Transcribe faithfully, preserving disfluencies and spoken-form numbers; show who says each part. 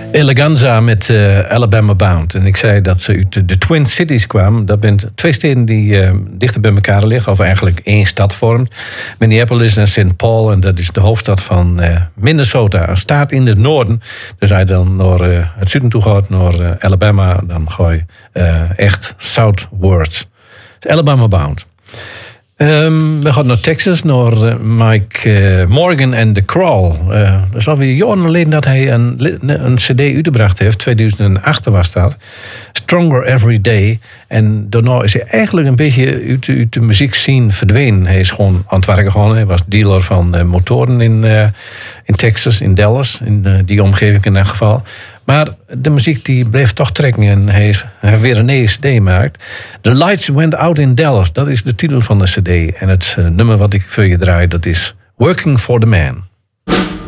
Speaker 1: Eleganza met uh, Alabama Bound. En ik zei dat ze uit de Twin Cities kwam. Dat zijn twee steden die uh, dichter bij elkaar liggen. Of eigenlijk één stad vormt. Minneapolis en Saint Paul. En dat is de hoofdstad van uh, Minnesota. Een staat in het noorden. Dus als je dan naar uh, het zuiden toe gaat, naar uh, Alabama, dan ga je uh, echt southward. Alabama Bound. Um, we gaan naar Texas, naar uh, Mike uh, Morgan en The Crawl. Uh, dat is alweer jaren geleden dat hij een, een cd uitgebracht heeft. tweeduizend acht was dat. Stronger Every Day. En daarna is hij eigenlijk een beetje uit, uit de muziekscene verdwenen. Hij is gewoon aan het werken gegaan. Hij was dealer van uh, motoren in, uh, in Texas, in Dallas. In uh, die omgeving in elk geval. Maar de muziek die bleef toch trekken en hij heeft weer een nieuwe cd gemaakt. The Lights Went Out in Dallas, dat is de titel van de cd. En het uh, nummer wat ik voor je draai, dat is Working for the Man.